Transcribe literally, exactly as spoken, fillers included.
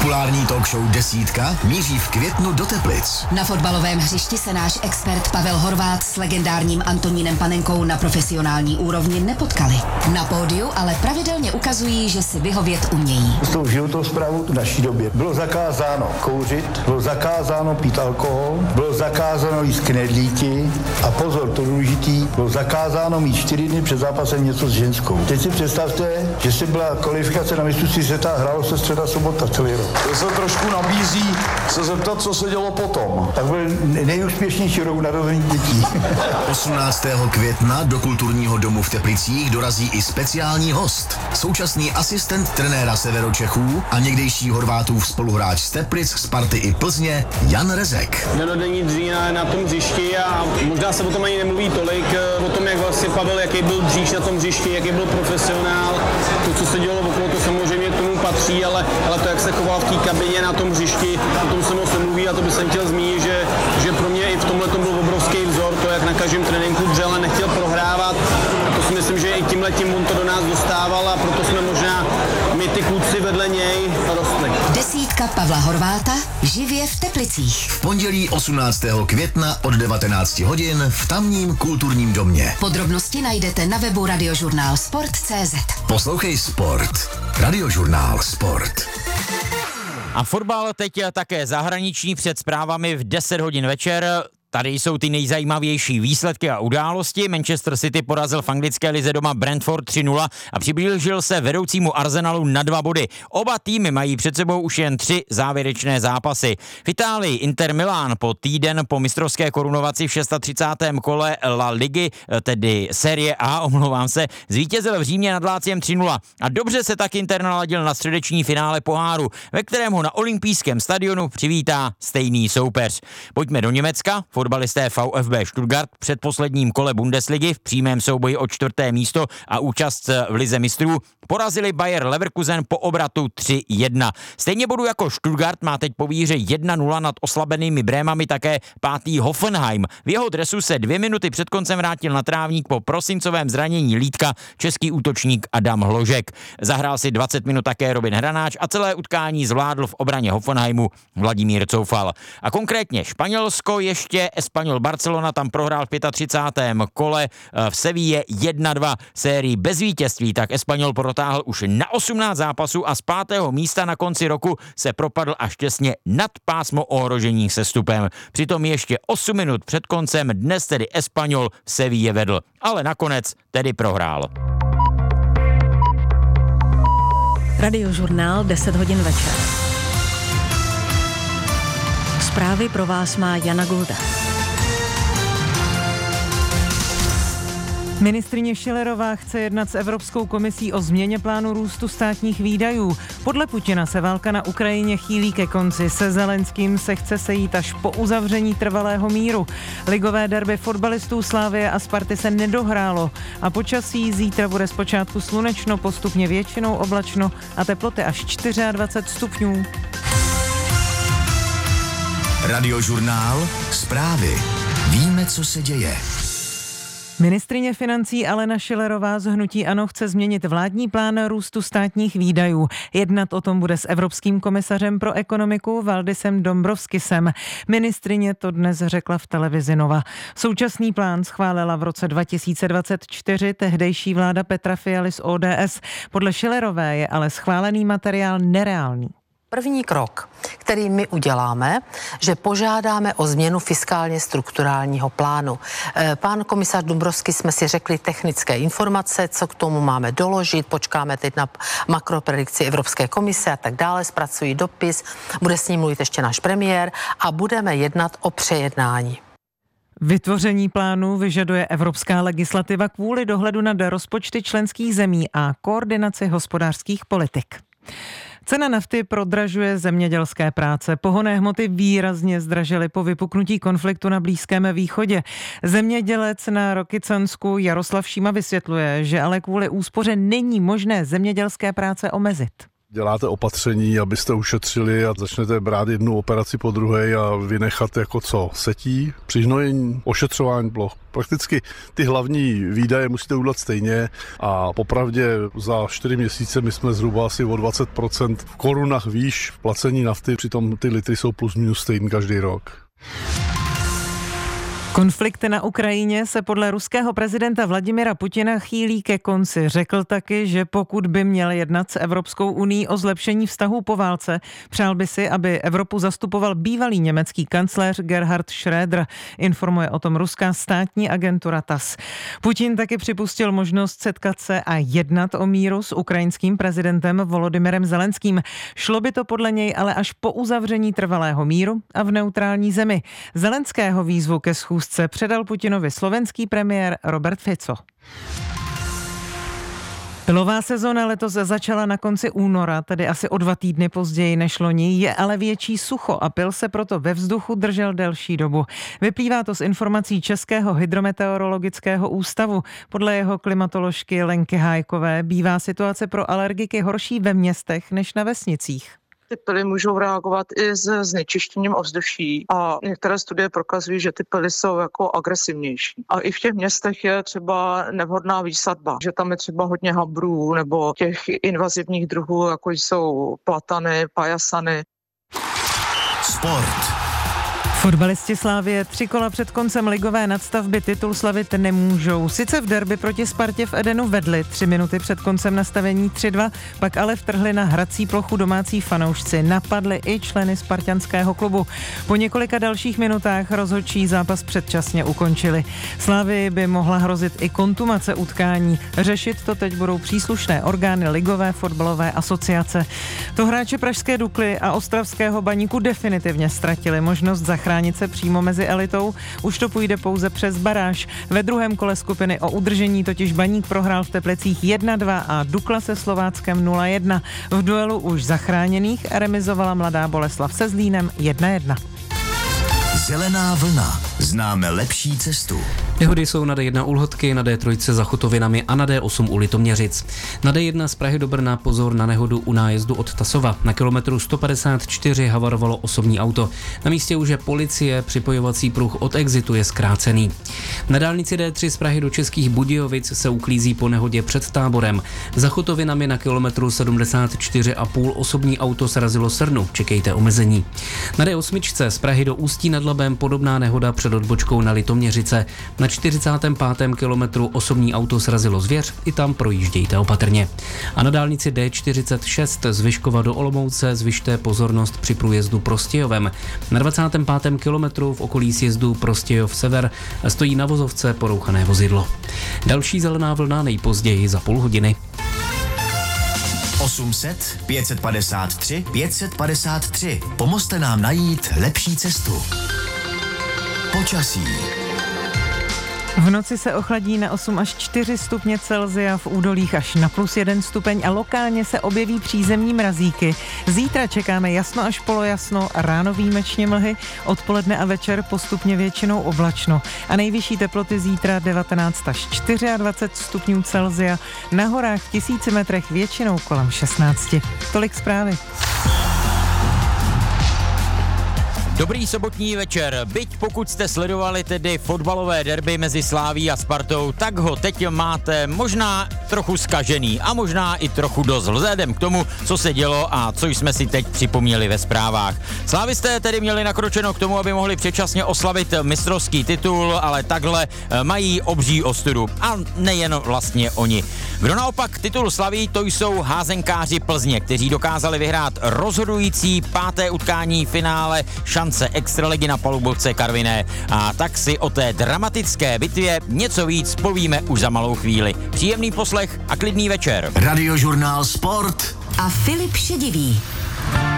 Populární talk show Desítka míří v květnu do Teplic. Na fotbalovém hřišti se náš expert Pavel Horváth s legendárním Antonínem Panenkou na profesionální úrovni nepotkali. Na pódiu ale pravidelně ukazují, že si vyhovět umějí. S tou životosprávou v naší době bylo zakázáno kouřit, bylo zakázáno pít alkohol, bylo zakázáno jíst knedlíky a pozor, to důležitý, bylo zakázáno mít čtyři dny před zápasem něco s ženskou. Teď si představte, že si byla kvalifikace na mistrovství světa, hrálo se středa sobota celý rok. To se trošku nabízí se zeptat, co se dělo potom. Tak byl nejúspěšnější rok narození dětí. osmnáctého května do kulturního domu v Teplicích dorazí i speciální host. Současný asistent trenéra Severočechů a někdejší Horvátův spoluhráč z Teplic, Sparty i Plzně Jan Rezek. Denodenní dřína na tom hřišti a možná se o tom ani nemluví tolik, o tom, jak vlastně Pavel, jaký byl dříž na tom hřišti, jaký byl profesionál. To, co se dělo okolo, to samozřejmě k tomu patří, ale, ale to, jak se choval v té kabině na tom hřišti, o tom se moc nemluví a to bych jsem chtěl zmínit, že, že pro mě i v tomhle tom byl obrovský vzor, to, jak na každém tréninku dřel a nechtěl prohrávat. A to si myslím, že i tímhletím on to do nás dostával a proto jsme možná my ty kluci vedle něj rostli. Desítka Pavla Horváta živě v Teplicích. V pondělí osmnáctého května od devatenáct hodin v tamním kulturním domě. Podrobnosti najdete na webu Radiožurnál Sport tečka cé zet. Poslouchej Sport. Radiožurnál Sport. A fotbal teď je také zahraniční před zprávami v deset hodin večer. Tady jsou ty nejzajímavější výsledky a události. Manchester City porazil v anglické lize doma Brentford tři nula a přiblížil se vedoucímu Arsenalu na dva body. Oba týmy mají před sebou už jen tři závěrečné zápasy. V Itálii Inter Milán po týden po mistrovské korunovaci v třicátém šestém kole La Ligy, tedy série A, omlouvám se, zvítězil v Římě nad Láciem tři nula. A dobře se tak Inter naladil na středeční finále poháru, ve kterém ho na olympijském stadionu přivítá stejný soupeř. Pojďme do Německa. Fotbalisté VfB Stuttgart před posledním kole Bundesligy v přímém souboji o čtvrté místo a účast v lize mistrů porazili Bayer Leverkusen po obratu tři jedna. Stejně bodu jako Stuttgart má teď po výhře jedna nula nad oslabenými Brémami také pátý Hoffenheim. V jeho dresu se dvě minuty před koncem vrátil na trávník po prosincovém zranění lítka český útočník Adam Hložek. Zahrál si dvacet minut také Robin Hranáč a celé utkání zvládl v obraně Hoffenheimu Vladimír Coufal. A konkrétně Španělsko ještě Espanyol Barcelona tam prohrál v třicátém pátém kole v Seville jedna dva. Sérii bez vítězství tak Espanyol protáhl už na osmnáct zápasů a z pátého místa na konci roku se propadl až těsně nad pásmo ohrožení sestupem. Přitom ještě osm minut před koncem dnes tedy Espanyol v Seville vedl, ale nakonec tedy prohrál. Radiožurnál deset hodin večer. Zprávy pro vás má Jana Gulda. Ministryně Schillerová chce jednat s Evropskou komisí o změně plánu růstu státních výdajů. Podle Putina se válka na Ukrajině chýlí ke konci. Se Zelenským se chce sejít až po uzavření trvalého míru. Ligové derby fotbalistů Slavie a Sparty se nedohrálo a počasí zítra bude zpočátku slunečno, postupně většinou oblačno a teploty až dvacet čtyři stupňů. Radiožurnál Zprávy. Víme, co se děje. Ministryně financí Alena Schillerová z hnutí ANO chce změnit vládní plán růstu státních výdajů. Jednat o tom bude s evropským komisařem pro ekonomiku Valdisem Dombrovskisem. Ministryně to dnes řekla v televizi Nova. Současný plán schválila v roce dva tisíce dvacet čtyři tehdejší vláda Petra Fialy z O D S. Podle Schillerové je ale schválený materiál nereálný. První krok, který my uděláme, že požádáme o změnu fiskálně strukturálního plánu. Pán komisař Dombrovský jsme si řekli technické informace, co k tomu máme doložit, počkáme teď na makropredikci Evropské komise a tak dále, zpracují dopis, bude s ním mluvit ještě náš premiér a budeme jednat o přejednání. Vytvoření plánu vyžaduje evropská legislativa kvůli dohledu nad rozpočty členských zemí a koordinaci hospodářských politik. Cena nafty prodražuje zemědělské práce. Pohonné hmoty výrazně zdražily po vypuknutí konfliktu na Blízkém východě. Zemědělec na Rokycansku Jaroslav Šíma vysvětluje, že ale kvůli úspoře není možné zemědělské práce omezit. děláte opatření, abyste ušetřili a začnete brát jednu operaci po druhé a vynechat jako co? Setí, přihnojení, ošetřování ploch. Prakticky ty hlavní výdaje musíte udělat stejně a popravdě za čtyři měsíce my jsme zhruba asi o dvacet procent v korunách výš v placení nafty, přitom ty litry jsou plus minus stejný každý rok. Konflikt na Ukrajině se podle ruského prezidenta Vladimira Putina chýlí ke konci. Řekl taky, že pokud by měl jednat s Evropskou unií o zlepšení vztahů po válce, přál by si, aby Evropu zastupoval bývalý německý kancléř Gerhard Schröder, informuje o tom ruská státní agentura T A S S. Putin taky připustil možnost setkat se a jednat o míru s ukrajinským prezidentem Volodymyrem Zelenským. Šlo by to podle něj ale až po uzavření trvalého míru a v neutrální zemi. Zelenského výzvu ke schůzce se předal Putinovi slovenský premiér Robert Fico. Pilová sezona letos začala na konci února, tedy asi o dva týdny později než loni, je ale větší sucho a pil se proto ve vzduchu držel delší dobu. Vyplývá to z informací Českého hydrometeorologického ústavu. Podle jeho klimatoložky Lenky Hájkové bývá situace pro alergiky horší ve městech než na vesnicích. Ty pily můžou reagovat i s znečištěním ovzduší a některé studie prokazují, že ty pily jsou jako agresivnější. A i v těch městech je třeba nevhodná výsadba, že tam je třeba hodně habrů nebo těch invazivních druhů, jako jsou platany, pajasany. Sport. Fotbalisti Slávie tři kola před koncem ligové nadstavby titul slavit nemůžou. Sice v derby proti Spartě v Edenu vedli tři minuty před koncem nastavení tři dva, pak ale vtrhli na hrací plochu domácí fanoušci. Napadli i členy spartanského klubu. Po několika dalších minutách rozhodčí zápas předčasně ukončili. Slávii by mohla hrozit i kontumace utkání. Řešit to teď budou příslušné orgány ligové fotbalové asociace. To hráči pražské Dukly a ostravského Baníku definitivně ztratili možnost zachránit chránit se přímo mezi elitou, už to půjde pouze přes baráž. Ve druhém kole skupiny o udržení totiž Baník prohrál v Teplicích jedna dva a Dukla se Slováckem nula jedna. V duelu už zachráněných remizovala Mladá Boleslav se Zlínem jedna jedna. Zelená vlna. Známe lepší cestu. Nehody jsou na D jedna u Lhotky, na D tři za Chotovinami a na D osm u Litoměřic. Na D jedna z Prahy do Brna pozor na nehodu u nájezdu od Tasova. Na kilometru sto padesát čtyři havarovalo osobní auto. Na místě už je policie, připojovací pruh od exitu je zkrácený. Na dálnici D tři z Prahy do Českých Budějovic se uklízí po nehodě před Táborem. Za Chotovinami na kilometru sedmdesát čtyři a půl osobní auto srazilo srnu, čekejte omezení. Na D osm z Prahy do Ústí nad Labem podobná nehoda před odbočkou na Litoměřice. Na čtyřicátém pátém kilometru osobní auto srazilo zvěř, i tam projíždějte opatrně. A na dálnici D čtyřicet šest z Vyškova do Olomouce zvyšte pozornost při průjezdu Prostějovem. Na dvacátém pátém kilometru v okolí sjezdu Prostějov sever stojí na vozovce porouchané vozidlo. Další zelená vlna nejpozději za půl hodiny. osm set, pět set padesát tři, pět set padesát tři. Pomozte nám najít lepší cestu. Počasí. V noci se ochladí na osm až čtyři stupně Celsia, v údolích až na plus jeden stupeň a lokálně se objeví přízemní mrazíky. Zítra čekáme jasno až polojasno, ráno výjimečně mlhy, odpoledne a večer postupně většinou oblačno. A nejvyšší teploty zítra devatenáct až dvacet čtyři stupňů Celsia, na horách v tisíci metrech většinou kolem šestnáct. Tolik zprávy. Dobrý sobotní večer. Byť pokud jste sledovali tedy fotbalové derby mezi Sláví a Spartou, tak ho teď máte možná trochu zkažený a možná i trochu dost vzhledem k tomu, co se dělo a co jsme si teď připomněli ve zprávách. Slávisté tedy měli nakročeno k tomu, aby mohli předčasně oslavit mistrovský titul, ale takhle mají obří ostudu. A nejen vlastně oni. Kdo naopak titul slaví, to jsou házenkáři Plzně, kteří dokázali vyhrát rozhodující páté utkání finále šance extraligy na palubovce Karviné. A tak si o té dramatické bitvě něco víc povíme už za malou chvíli. Příjemný poslech a klidný večer. Radiožurnál Sport a Filip Šedivý.